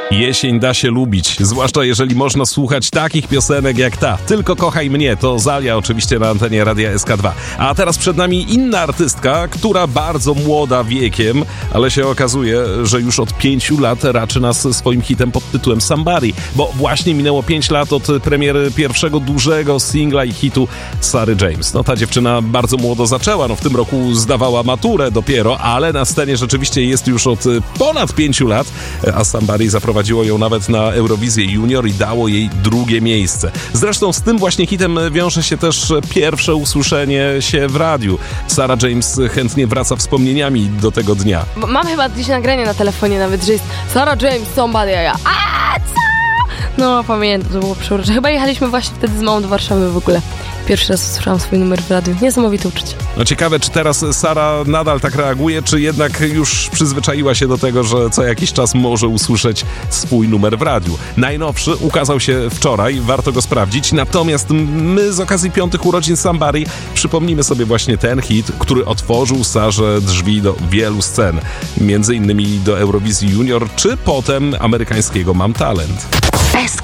Jesień da się lubić, zwłaszcza jeżeli można słuchać takich piosenek jak ta. Tylko kochaj mnie, to Zalia oczywiście na antenie Radia SK2. A teraz przed nami inna artystka, która bardzo młoda wiekiem, ale się okazuje, że już od 5 lat raczy nas swoim hitem pod tytułem Somebody, bo właśnie minęło 5 lat od premiery pierwszego dużego singla i hitu Sary James. No ta dziewczyna bardzo młodo zaczęła, w tym roku zdawała maturę dopiero, ale na scenie rzeczywiście jest już od ponad 5 lat, a Somebody zaprowadziło ją nawet na Eurowizję Junior i dało jej drugie miejsce. Zresztą z tym właśnie hitem wiąże się też pierwsze usłyszenie się w radiu. Sara James chętnie wraca wspomnieniami do tego dnia. Mam chyba gdzieś nagranie na telefonie nawet, że jest Sara James, Somebody, a ja co? No pamiętam, to było przeurocze. Chyba jechaliśmy właśnie wtedy z mamą do Warszawy w ogóle. Pierwszy raz usłyszałam swój numer w radiu. Niesamowite uczucie. No ciekawe, czy teraz Sara nadal tak reaguje, czy jednak już przyzwyczaiła się do tego, że co jakiś czas może usłyszeć swój numer w radiu. Najnowszy ukazał się wczoraj, warto go sprawdzić. Natomiast my z okazji 5 urodzin Somebody przypomnimy sobie właśnie ten hit, który otworzył Sarze drzwi do wielu scen. Między innymi do Eurowizji Junior, czy potem amerykańskiego Mam Talent. SK